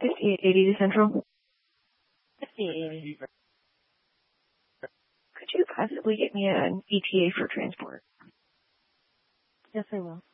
5880 to Central. 5880. Could you possibly get me an ETA for transport? Yes, I will.